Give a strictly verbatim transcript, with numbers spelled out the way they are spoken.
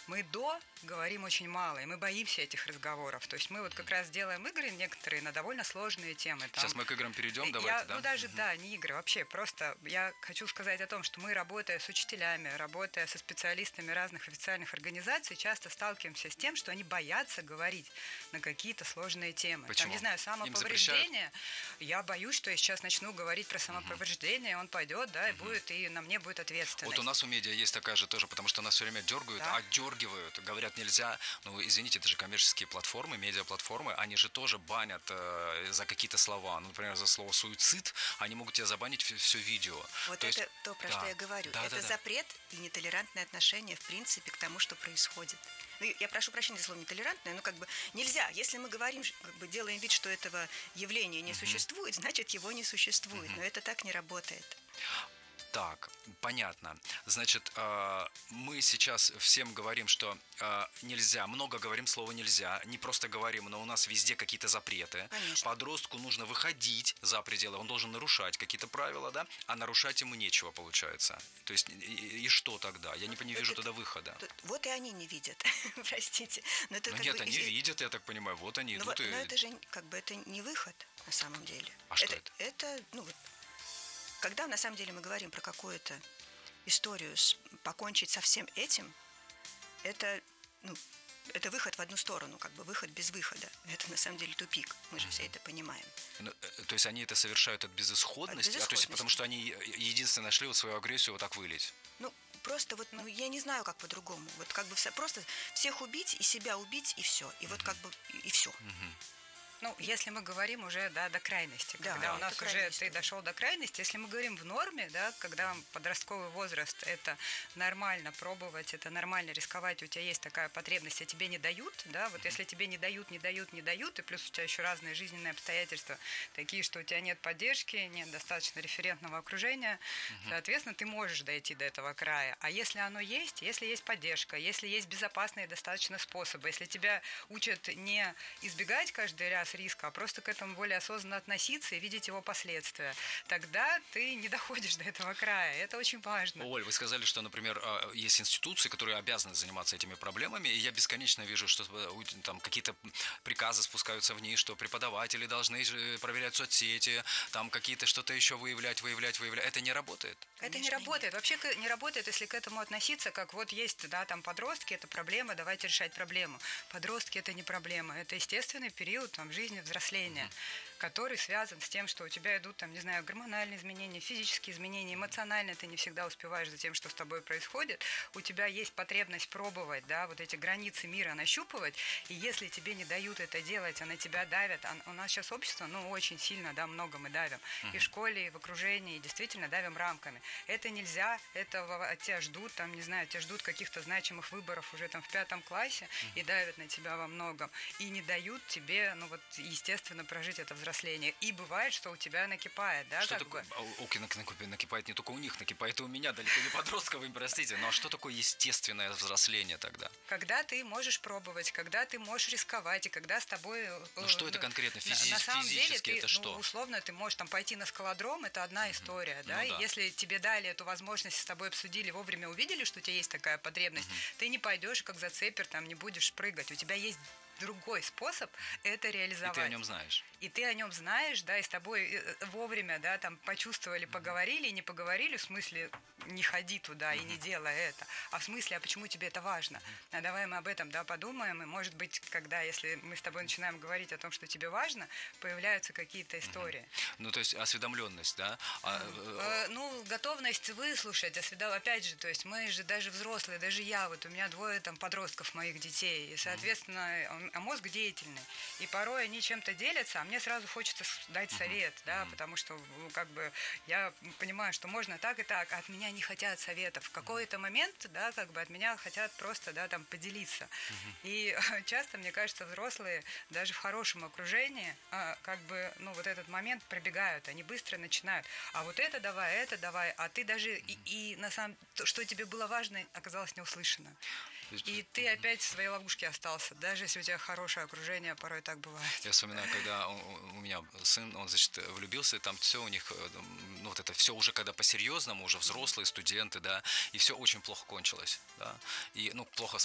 Мы до говорим очень мало, и мы боимся этих разговоров. То есть мы вот как раз делаем игры некоторые на довольно сложные темы. Там, Сейчас мы к играм перейдем, я, давайте, да? Ну даже, да, не игры, вообще просто я хочу сказать о том, что мы, работая с учителями, работая со специалистами разных официальных организаций, часто сталкиваемся с тем, что они боятся говорить на какие-то сложные темы. Почему? Там, не знаю, самоповреждение. Я боюсь, что я сейчас начну говорить про самоповреждение, угу. он пойдет, да, и угу. будет, и на мне будет ответственность. Вот у нас у медиа есть такая же тоже, потому что нас все время дергают, да? отдергивают, говорят нельзя. Ну, извините, это же коммерческие платформы, медиаплатформы, они же тоже банят э, за какие-то слова. Ну, например, за слово суицид, они могут тебя забанить все, все видео. Вот то это есть, то, про да, что я говорю. да, это да, да. запрет и нетолерантное отношение, в принципе, к тому, что происходит. Ну, я прошу прощения за слово нетолерантное, но как бы нельзя. Если мы говорим, как бы делаем вид, что этого явления не mm-hmm. существует, значит, его не существует. Mm-hmm. Но это так не работает. Так, понятно. Значит, мы сейчас всем говорим, что нельзя, много говорим слово «нельзя», не просто говорим, но у нас везде какие-то запреты. Конечно. Подростку нужно выходить за пределы, он должен нарушать какие-то правила, да, а нарушать ему нечего, получается. То есть, и, и что тогда? Я не, не вижу это, тогда выхода. Вот и они не видят, простите. Но это но нет, бы, они и... видят, я так понимаю, вот они но, идут. Но и... это же как бы это не выход на самом деле. А это, что это? Это, ну вот, когда на самом деле мы говорим про какую-то историю, с, покончить со всем этим, это, ну, это выход в одну сторону, как бы выход без выхода. Это на самом деле тупик, мы же все это понимаем. Ну, то есть они это совершают от безысходности, от безысходности. А, то есть, потому что они единственно нашли вот свою агрессию вот так вылить? Ну, просто вот, ну, я не знаю, как по-другому. Вот как бы все, просто всех убить и себя убить, и все. И вот как бы, и все. Ну, если мы говорим уже, да, до крайности, да, когда да, у нас уже ты дошел до крайности, если мы говорим в норме, да, когда подростковый возраст, это нормально пробовать, это нормально рисковать, у тебя есть такая потребность, а тебе не дают, да, вот если тебе не дают, не дают, не дают, и плюс у тебя еще разные жизненные обстоятельства, такие, что у тебя нет поддержки, нет достаточно референтного окружения, угу. соответственно, ты можешь дойти до этого края. А если оно есть, если есть поддержка, если есть безопасные достаточно способы, если тебя учат не избегать каждый раз риска, а просто к этому более осознанно относиться и видеть его последствия, тогда ты не доходишь до этого края. Это очень важно. Оль, вы сказали, что, например, есть институции, которые обязаны заниматься этими проблемами, и я бесконечно вижу, что там какие-то приказы спускаются вниз, что преподаватели должны проверять соцсети, там какие-то что-то еще выявлять, выявлять, выявлять. Это не работает? Конечно, это не работает. Вообще не работает, если к этому относиться, как вот есть, да, там подростки, это проблема, давайте решать проблему. Подростки – это не проблема, это естественный период там, жизни взросления, mm-hmm. который связан с тем, что у тебя идут, там, не знаю, гормональные изменения, физические изменения, эмоционально ты не всегда успеваешь за тем, что с тобой происходит, у тебя есть потребность пробовать, да, вот эти границы мира нащупывать, и если тебе не дают это делать, а на тебя давят, а у нас сейчас общество, ну, очень сильно, да, много мы давим, mm-hmm. и в школе, и в окружении, и действительно давим рамками. Это нельзя, этого от тебя ждут, там, не знаю, тебя ждут каких-то значимых выборов уже там в пятом классе, mm-hmm. и давят на тебя во многом, и не дают тебе, ну, вот, естественно, прожить это взросление. И бывает, что у тебя накипает, да, что как такое? бы. Окей, накипает не только у них, накипает и у меня, далеко не подростков, вы простите. Ну а что такое естественное взросление тогда? Когда ты можешь пробовать, когда ты можешь рисковать, и когда с тобой... Ну что это конкретно? Физи- на, на самом физически деле, это ты, что? Ну, условно, ты можешь там пойти на скалодром, это одна история, mm-hmm. да, ну, и да. если тебе дали эту возможность, с тобой обсудили, вовремя увидели, что у тебя есть такая потребность, mm-hmm. ты не пойдешь, как зацепер, там, не будешь прыгать. У тебя есть другой способ это реализовать. И ты о нем знаешь. И ты о нем знаешь, да, и с тобой вовремя, да, там почувствовали, поговорили, и не поговорили, в смысле не ходи туда и не делай это, а в смысле, а почему тебе это важно? А давай мы об этом, да, подумаем, и может быть, когда, если мы с тобой начинаем говорить о том, что тебе важно, появляются какие-то истории. Ну, то есть осведомленность, да? А... Ну, готовность выслушать, осведом... опять же, то есть мы же даже взрослые, даже я, вот у меня двое там подростков моих детей, и, соответственно, а мозг деятельный. И порой они чем-то делятся, а мне сразу хочется дать совет, uh-huh. да, uh-huh. потому что как бы я понимаю, что можно так и так, а от меня не хотят советов. В какой-то момент, да, как бы от меня хотят просто, да, там поделиться. Uh-huh. И часто, мне кажется, взрослые даже в хорошем окружении как бы, ну, вот этот момент пробегают, они быстро начинают. А вот это давай, это давай, а ты даже uh-huh. и, и на самом что тебе было важно, оказалось не услышано. И ты опять в своей ловушке остался, даже если у тебя хорошее окружение, порой так бывает. Я вспоминаю, когда у меня сын, он, значит, влюбился, там все у них, ну, вот это все уже когда по-серьезному, уже взрослые студенты, да, и все очень плохо кончилось, да, и, ну, плохо